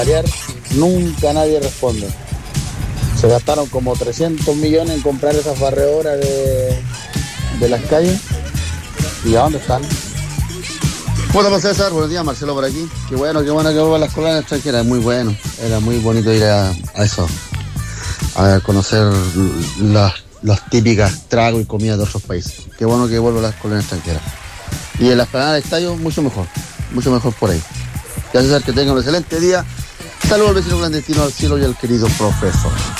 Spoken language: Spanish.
variar, nunca nadie responde. Se gastaron como 300 millones en comprar esas barredoras de las calles. ¿Y a dónde están? ¿Cómo estamos, César? Buenos días, Marcelo por aquí. Qué bueno que vuelvan las colonias extranjeras. Es muy bueno. Era muy bonito ir a eso. A conocer las típicas tragos y comidas de otros países. Qué bueno que vuelvan las colonias extranjeras. Y en la explanada del estadio, mucho mejor por ahí. Ya, César, que tengan un excelente día. Saludos al vecino clandestino, al cielo y al querido profesor.